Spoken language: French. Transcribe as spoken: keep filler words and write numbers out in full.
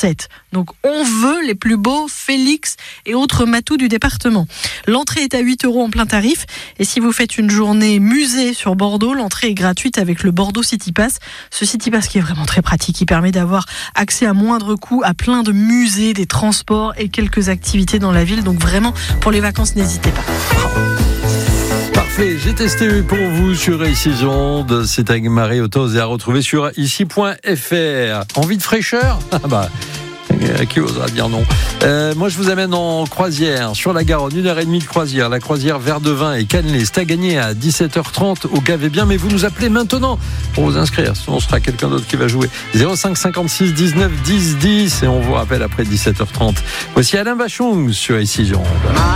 sept. Donc on veut les plus beaux Félix et autres matous du département. L'entrée est à huit euros en plein tarif. Et si vous faites une journée musée sur Bordeaux, l'entrée est gratuite avec le Bordeaux City Pass. Ce City Pass qui est vraiment très pratique, qui permet d'avoir accès à moindre coût à plein de musées, des transports et quelques activités dans la ville. Donc vraiment, pour les vacances, n'hésitez pas. Parfait, j'ai testé pour vous sur Ici Onde. C'est avec Marie Autos et à retrouver sur ici point f r. Envie de fraîcheur ? Ah bah, qui osera dire non. euh, Moi je vous amène en croisière sur la Garonne, une heure et demie de croisière. La croisière Verdevin et Cannelée. C'est à gagner à dix-sept heures trente au Gavet Bien. Mais vous nous appelez maintenant pour vous inscrire, sinon ce sera quelqu'un d'autre qui va jouer. Zéro cinq cinquante-six dix-neuf dix dix et on vous rappelle après dix-sept heures trente. Voici Alain Bachung sur Ici Onde.